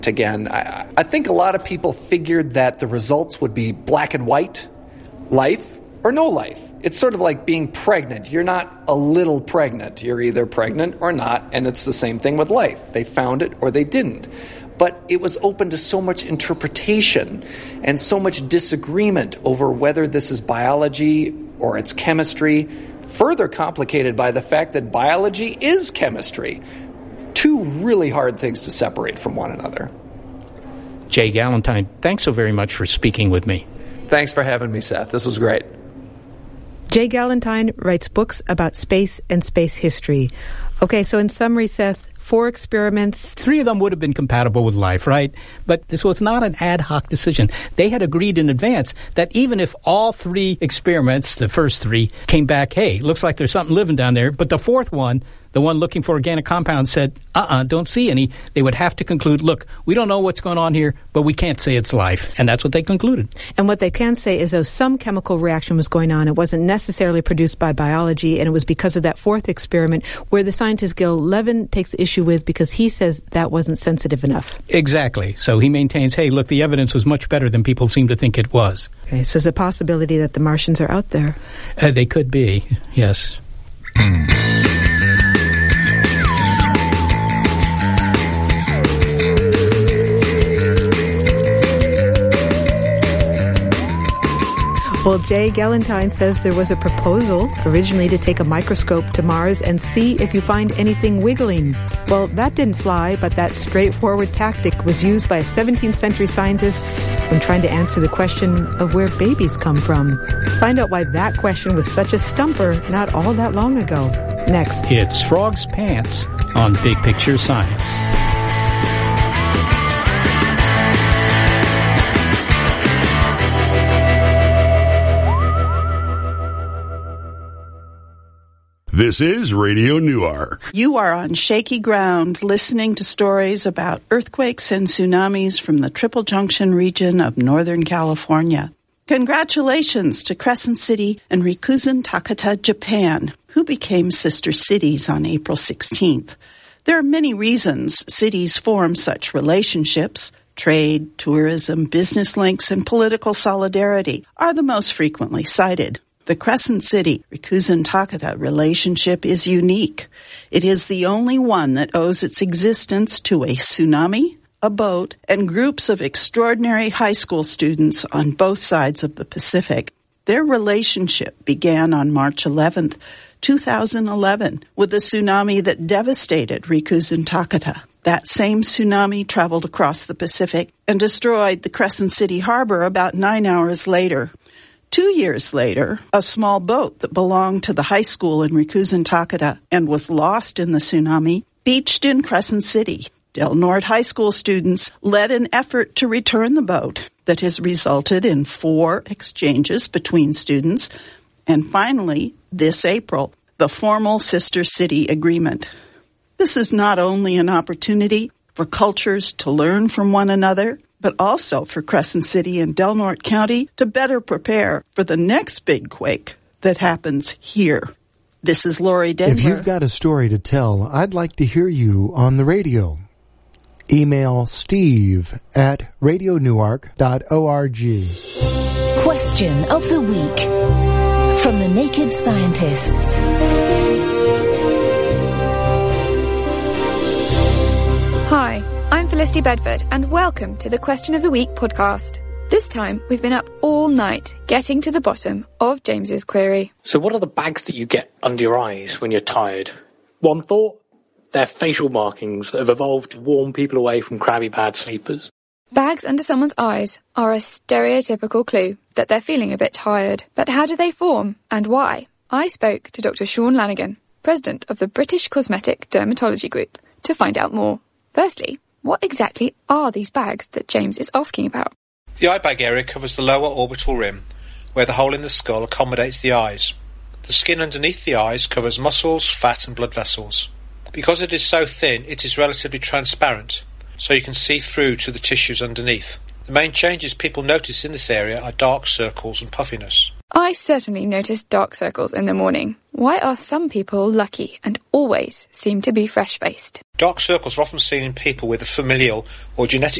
Again, I think a lot of people figured that the results would be black and white, life or no life. It's sort of like being pregnant. You're not a little pregnant. You're either pregnant or not, and it's the same thing with life. They found it or they didn't. But it was open to so much interpretation and so much disagreement over whether this is biology or it's chemistry, further complicated by the fact that biology is chemistry. Two really hard things to separate from one another. Jay Galentine, thanks so very much for speaking with me. Thanks for having me, Seth. This was great. Jay Galentine writes books about space and space history. Okay, so in summary, Seth, 4 experiments. 3 of them would have been compatible with life, right? But this was not an ad hoc decision. They had agreed in advance that even if all 3 experiments, the first 3, came back, hey, looks like there's something living down there, but the 4th one, the one looking for organic compounds, said, don't see any, they would have to conclude, look, we don't know what's going on here, but we can't say it's life. And that's what they concluded. And what they can say is, though, some chemical reaction was going on. It wasn't necessarily produced by biology, and it was because of that 4th experiment where the scientist Gil Levin takes issue with because he says that wasn't sensitive enough. Exactly. So he maintains, hey, look, the evidence was much better than people seem to think it was. Okay, so there's a possibility that the Martians are out there. They could be, yes. Well, Jay Galentine says there was a proposal originally to take a microscope to Mars and see if you find anything wiggling. Well, that didn't fly, but that straightforward tactic was used by a 17th century scientist when trying to answer the question of where babies come from. Find out why that question was such a stumper not all that long ago. Next. It's Frog's Pants on Big Picture Science. This is Radio Newark. You are on shaky ground listening to stories about earthquakes and tsunamis from the Triple Junction region of Northern California. Congratulations to Crescent City and Rikuzen Takata, Japan, who became sister cities on April 16th. There are many reasons cities form such relationships. Trade, tourism, business links, and political solidarity are the most frequently cited. The Crescent City Rikuzen Takata relationship is unique. It is the only one that owes its existence to a tsunami, a boat, and groups of extraordinary high school students on both sides of the Pacific. Their relationship began on March 11th, 2011, with a tsunami that devastated Rikuzen Takata. That same tsunami traveled across the Pacific and destroyed the Crescent City harbor about 9 hours later. 2 years later, a small boat that belonged to the high school in Rikuzen Takata and was lost in the tsunami beached in Crescent City. Del Norte High School students led an effort to return the boat that has resulted in 4 exchanges between students, and finally, this April, the formal Sister City Agreement. This is not only an opportunity for cultures to learn from one another, but also for Crescent City and Del Norte County to better prepare for the next big quake that happens here. This is Lori Dengler. If you've got a story to tell, I'd like to hear you on the radio. Email steve@radionewark.org. Question of the week from the Naked Scientists. Hi, I'm Felicity Bedford, and welcome to the Question of the Week podcast. This time, we've been up all night getting to the bottom of James's query. So what are the bags that you get under your eyes when you're tired? One thought? They're facial markings that have evolved to warn people away from crabby bad sleepers. Bags under someone's eyes are a stereotypical clue that they're feeling a bit tired. But how do they form, and why? I spoke to Dr. Sean Lanigan, president of the British Cosmetic Dermatology Group, to find out more. Firstly, what exactly are these bags that James is asking about? The eye bag area covers the lower orbital rim, where the hole in the skull accommodates the eyes. The skin underneath the eyes covers muscles, fat and blood vessels. Because it is so thin, it is relatively transparent, so you can see through to the tissues underneath. The main changes people notice in this area are dark circles and puffiness. I certainly notice dark circles in the morning. Why are some people lucky and always seem to be fresh-faced? Dark circles are often seen in people with a familial or genetic